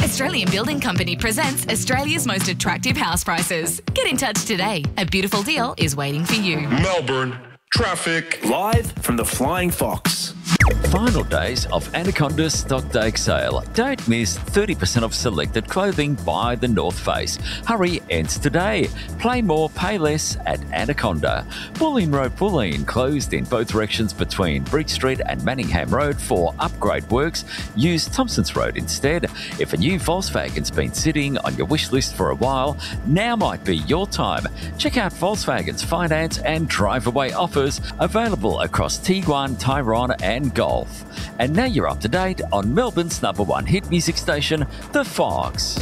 Australian Building Company presents Australia's most attractive house prices. Get in touch today. A beautiful deal is waiting for you. Melbourne, traffic. Live from the Flying Fox. Final days of Anaconda's Stock Take Sale. Don't miss 30% off selected clothing by the North Face. Hurry ends today. Play more, pay less at Anaconda. Bulleen Road Bulleen closed in both directions between Bridge Street and Manningham Road for upgrade works. Use Thompson's Road instead. If a new Volkswagen's been sitting on your wish list for a while, now might be your time. Check out Volkswagen's finance and drive-away offers available across Tiguan, Tyrone and Golf. And now you're up to date on Melbourne's #1 hit music station, The Fox.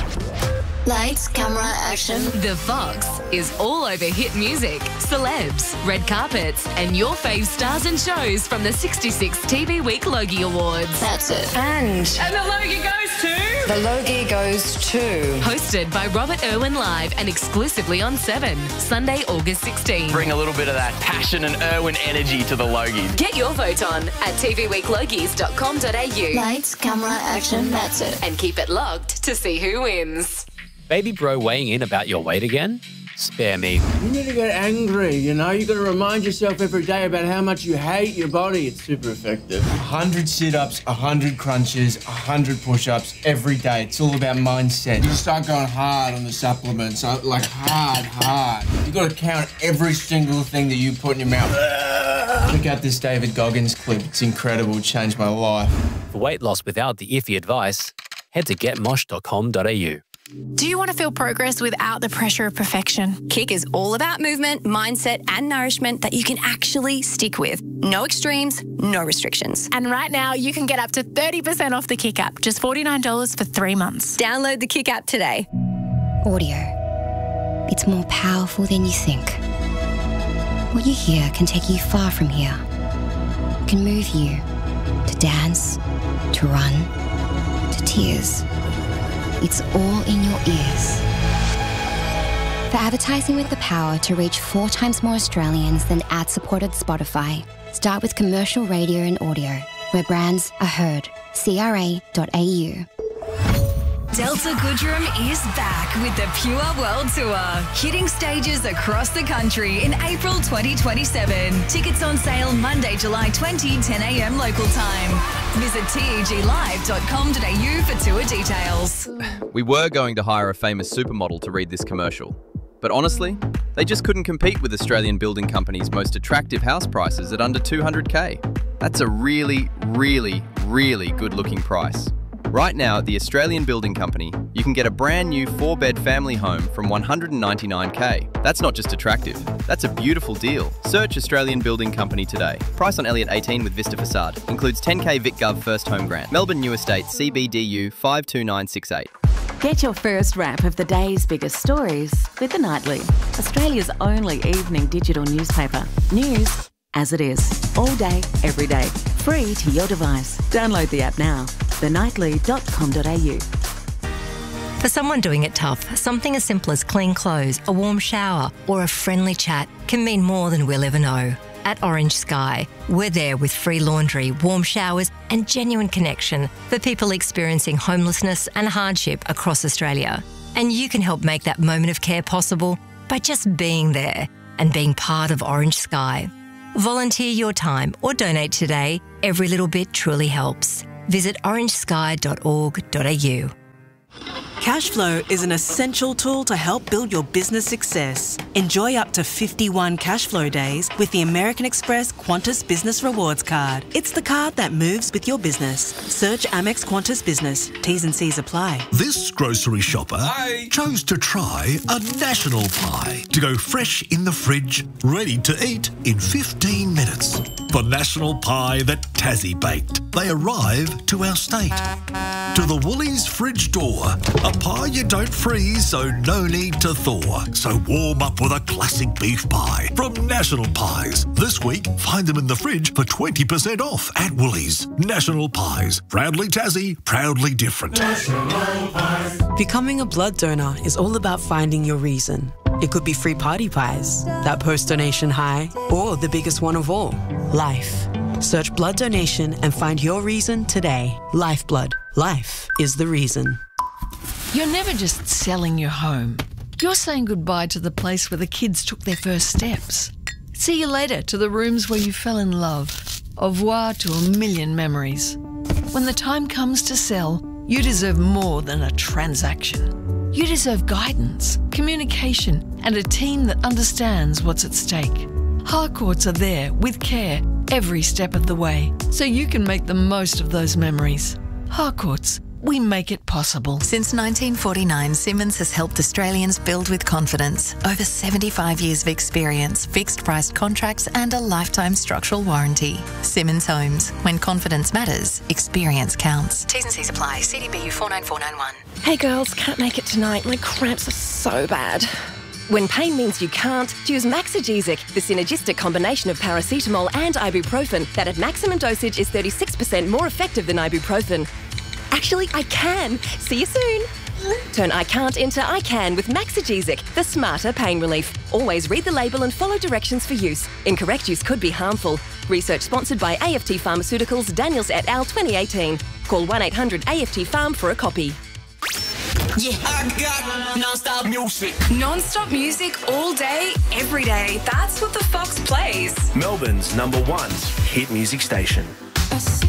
Lights, camera, action. The Fox is all over hit music, celebs, red carpets, and your fave stars and shows from the 66th TV Week Logie Awards. That's it. And the Logie goes to... the Logie goes to... Hosted by Robert Irwin live and exclusively on 7, Sunday, August 16. Bring a little bit of that passion and Irwin energy to the Logies. Get your vote on at tvweeklogies.com.au. Lights, camera, action. That's it. And keep it locked to see who wins. Baby bro weighing in about your weight again? Spare me. You need to get angry, you know? You got to remind yourself every day about how much you hate your body. It's super effective. 100 sit-ups, 100 crunches, 100 push-ups every day. It's all about mindset. You start going hard on the supplements, like hard. You got to count every single thing that you put in your mouth. Check out this David Goggins clip. It's incredible. It changed my life. For weight loss without the iffy advice, head to getmosh.com.au. Do you want to feel progress without the pressure of perfection? Kick is all about movement, mindset and nourishment that you can actually stick with. No extremes, no restrictions. And right now, you can get up to 30% off the Kick app, just $49 for 3 months. Download the Kick app today. Audio. It's more powerful than you think. What you hear can take you far from here. It can move you to dance, to run, to tears. It's all in your ears. For advertising with the power to reach 4 times more Australians than ad-supported Spotify, start with commercial radio and audio, where brands are heard. CRA.au. Delta Goodrem is back with the Pure World Tour, hitting stages across the country in April 2027. Tickets on sale Monday, July 20, 10 a.m. local time. Visit teglive.com.au for tour details. We were going to hire a famous supermodel to read this commercial, but honestly, they just couldn't compete with Australian Building Company's most attractive house prices at under $200K. That's a really, really, really good-looking price. Right now at the Australian Building Company, you can get a brand new 4-bed family home from $199K. That's not just attractive, that's a beautiful deal. Search Australian Building Company today. Price on Elliott 18 with Vista Facade. Includes 10K VicGov first home grant. Melbourne New Estate CBDU 52968. Get your first wrap of the day's biggest stories with The Nightly, Australia's only evening digital newspaper. News as it is, all day, every day. Free to your device. Download the app now. thenightly.com.au. For someone doing it tough, something as simple as clean clothes, a warm shower, or a friendly chat can mean more than we'll ever know. At Orange Sky, we're there with free laundry, warm showers, and genuine connection for people experiencing homelessness and hardship across Australia. And you can help make that moment of care possible by just being there and being part of Orange Sky. Volunteer your time or donate today. Every little bit truly helps. Visit orangesky.org.au. Cashflow is an essential tool to help build your business success. Enjoy up to 51 Cashflow days with the American Express Qantas Business Rewards Card. It's the card that moves with your business. Search Amex Qantas Business. T's and C's apply. This grocery shopper chose to try a national pie to go fresh in the fridge, ready to eat in 15 minutes. The national pie that Tassie baked. They arrive to our state. To the Woolies fridge door. A pie you don't freeze, so no need to thaw. So warm up with a classic beef pie from National Pies. This week, find them in the fridge for 20% off at Woolies. National Pies. Proudly Tassie, proudly different. Becoming a blood donor is all about finding your reason. It could be free party pies, that post-donation high, or the biggest one of all, life. Search blood donation and find your reason today. Lifeblood. Life is the reason. You're never just selling your home. You're saying goodbye to the place where the kids took their first steps. See you later to the rooms where you fell in love. Au revoir to a million memories. When the time comes to sell, you deserve more than a transaction. You deserve guidance, communication, and a team that understands what's at stake. Harcourts are there with care every step of the way, so you can make the most of those memories. Harcourts, we make it possible. Since 1949, Simmons has helped Australians build with confidence. Over 75 years of experience, fixed-priced contracts and a lifetime structural warranty. Simmons Homes. When confidence matters, experience counts. T's and C's apply. CDBU 49491. Hey girls, can't make it tonight. My cramps are so bad. When pain means you can't, choose Maxigesic, the synergistic combination of paracetamol and ibuprofen that at maximum dosage is 36% more effective than ibuprofen. Actually, I can. See you soon. Turn I can't into I can with Maxigesic, the smarter pain relief. Always read the label and follow directions for use. Incorrect use could be harmful. Research sponsored by AFT Pharmaceuticals, Daniels et al. 2018. Call 1-800-AFT-PHARM for a copy. Yeah, I got non-stop music. Non-stop music all day, every day. That's what the Fox plays. Melbourne's #1 hit music station.